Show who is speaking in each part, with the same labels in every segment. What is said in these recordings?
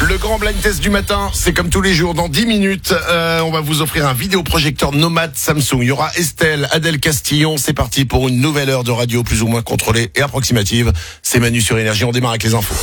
Speaker 1: Le grand blind test du matin, c'est comme tous les jours, dans 10 minutes, on va vous offrir un vidéoprojecteur nomade Samsung. Il y aura Estelle, Adèle Castillon, c'est parti pour une nouvelle heure de radio plus ou moins contrôlée et approximative. C'est Manu sur Énergie, on démarre avec les infos.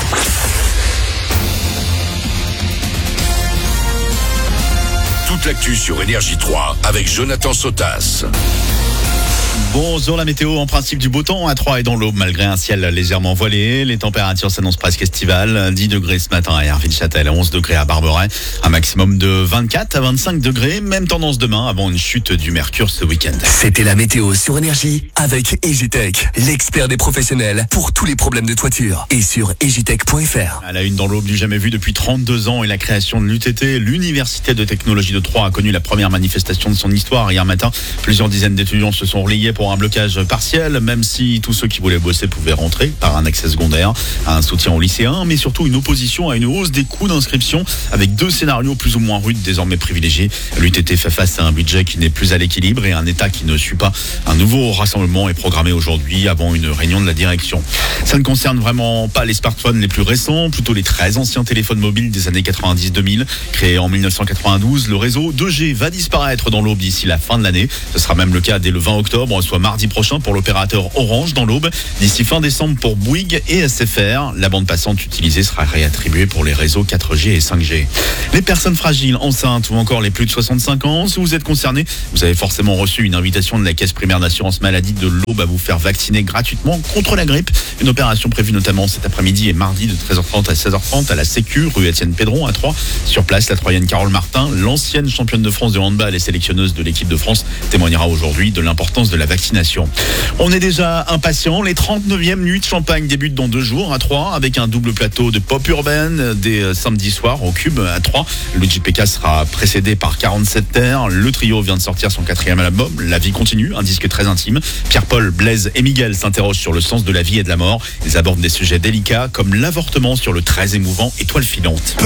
Speaker 2: Toute l'actu sur Énergie 3 avec Jonathan Sotas.
Speaker 3: Bonjour, la météo, en principe du beau temps à 3 et dans l'Aube, malgré un ciel légèrement voilé. Les températures s'annoncent presque estivales. 10 degrés ce matin à Herville-Châtel, 11 degrés à Barberay, un maximum de 24 à 25 degrés. Même tendance demain avant une chute du mercure ce week-end.
Speaker 4: C'était la météo sur Énergie avec Egitech, l'expert des professionnels pour tous les problèmes de toiture. Et sur egitech.fr.
Speaker 3: À la une dans l'Aube du jamais vu depuis 32 ans et la création de l'UTT, l'Université de technologie de Troyes a connu la première manifestation de son histoire. Hier matin, plusieurs dizaines d'étudiants se sont relayés pour un blocage partiel, même si tous ceux qui voulaient bosser pouvaient rentrer par un accès secondaire, un soutien aux lycéens, mais surtout une opposition à une hausse des coûts d'inscription avec 2 scénarios plus ou moins rudes désormais privilégiés. L'UTT fait face à un budget qui n'est plus à l'équilibre et un État qui ne suit pas. Un nouveau rassemblement est programmé aujourd'hui avant une réunion de la direction. Ça ne concerne vraiment pas les smartphones les plus récents, plutôt les très anciens téléphones mobiles des années 90-2000. Créé en 1992, le réseau 2G va disparaître dans l'Aube d'ici la fin de l'année. Ce sera même le cas dès le 20 octobre, soit mardi prochain pour l'opérateur Orange dans l'Aube. D'ici fin décembre pour Bouygues et SFR. La bande passante utilisée sera réattribuée pour les réseaux 4G et 5G. Les personnes fragiles, enceintes ou encore les plus de 65 ans, si vous êtes concernés, vous avez forcément reçu une invitation de la Caisse primaire d'assurance maladie de l'Aube à vous faire vacciner gratuitement contre la grippe. Une opération prévue notamment cet après-midi et mardi de 13h30 à 16h30 à la Sécu, rue Étienne Pédron à Troyes. Sur place, la Troyenne Carole Martin, l'ancienne championne de France de handball et sélectionneuse de l'équipe de France, témoignera aujourd'hui de l'importance de la vaccination. On est déjà impatient. Les 39e nuits de champagne débutent dans 2 jours à Troyes avec un double plateau de pop urbaine dès samedi soir au Cube à Troyes. Le JPK sera précédé par 47 Terres. Le trio vient de sortir son 4e album, La vie continue, un disque très intime. Pierre-Paul, Blaise et Miguel s'interrogent sur le sens de la vie et de la mort. Ils abordent des sujets délicats comme l'avortement sur le très émouvant Étoile filante.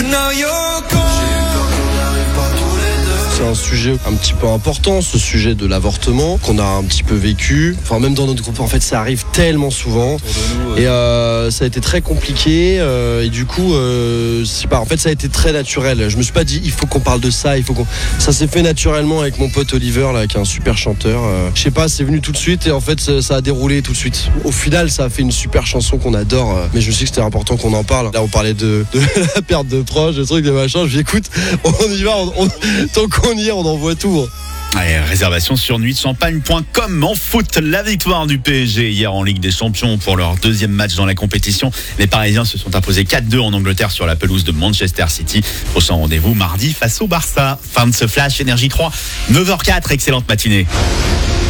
Speaker 5: C'est un sujet un petit peu important, ce sujet de l'avortement qu'on a un petit peu vécu. Enfin, même dans notre groupe, en fait, ça arrive tellement souvent. Et ça a été très compliqué. Et du coup, en fait, ça a été très naturel. Je me suis pas dit, il faut qu'on parle de ça. Ça s'est fait naturellement avec mon pote Oliver, là, qui est un super chanteur. Je sais pas, c'est venu tout de suite et en fait, ça a déroulé tout de suite. Au final, ça a fait une super chanson qu'on adore. Mais je me suis dit que c'était important qu'on en parle. Là, on parlait de la perte de proches, des trucs, des machins. Je dis, écoute, on y va. Tant qu'on y est, on envoie tout.
Speaker 3: Allez, réservation sur nuitchampagne.com. En foot, la victoire du PSG hier en Ligue des Champions pour leur 2e match dans la compétition. Les Parisiens se sont imposés 4-2 en Angleterre sur la pelouse de Manchester City. Prochain rendez-vous mardi face au Barça. Fin de ce flash Énergie 3, 9h04, excellente matinée.